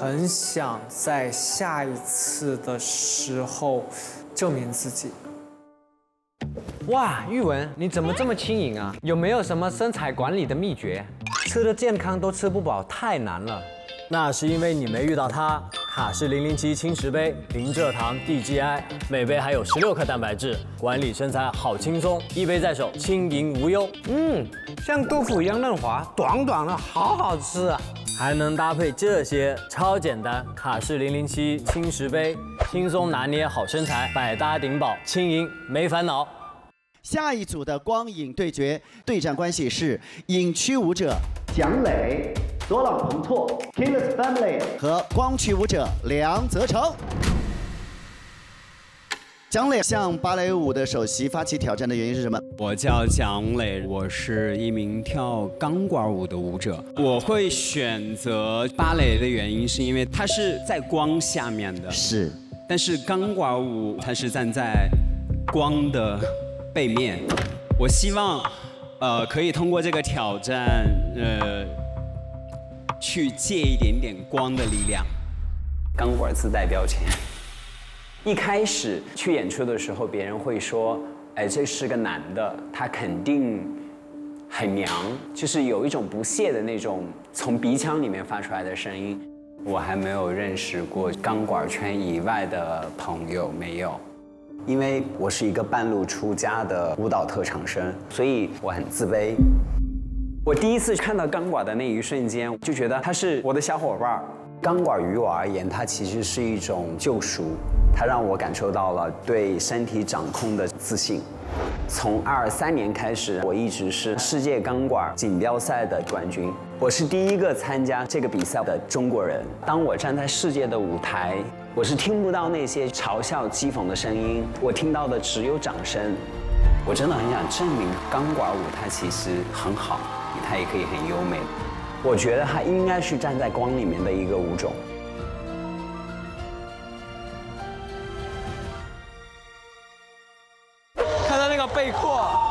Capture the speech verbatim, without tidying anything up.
很想在下一次的时候证明自己。 哇，玉文，你怎么这么轻盈啊？有没有什么身材管理的秘诀？吃的健康都吃不饱，太难了。 那是因为你没遇到它。卡氏零零七轻食杯，零蔗糖 D G I， 每杯还有十六克蛋白质，管理身材好轻松，一杯在手，轻盈无忧。 嗯，像豆腐一样嫩滑，短短的，好好吃啊！ 还能搭配这些，超简单。卡氏零零七轻食杯，轻松拿捏好身材，百搭顶饱，轻盈没烦恼。 下一组的光影对决，对战关系是影区舞者蒋磊、左朗彭拓 Killers Family 和光区舞者梁泽成。蒋磊向芭蕾舞的首席发起挑战的原因是什么？ 我叫蒋磊，我是一名跳钢管舞的舞者。我会选择芭蕾的原因是因为它是在光下面的， 是， 但是钢管舞它是站在光的背面。我希望，呃，可以通过这个挑战，呃，去借一点点光的力量。 钢管自带标签。一开始去演出的时候，别人会说：“哎，这是个男的，他肯定很娘。”就是有一种不屑的那种从鼻腔里面发出来的声音。我还没有认识过钢管圈以外的朋友，没有。因为我是一个半路出家的舞蹈特长生，所以我很自卑。我第一次看到钢管的那一瞬间，就觉得他是我的小伙伴。钢管于我而言，它其实是一种救赎，它让我感受到了对身体掌控的自信。从二三年开始，我一直是世界钢管锦标赛的冠军，我是第一个参加这个比赛的中国人。当我站在世界的舞台，我是听不到那些嘲笑讥讽的声音，我听到的只有掌声。我真的很想证明钢管舞它其实很好，它也可以很优美。我觉得它应该是站在光里面的一个舞种。 看到那个背阔，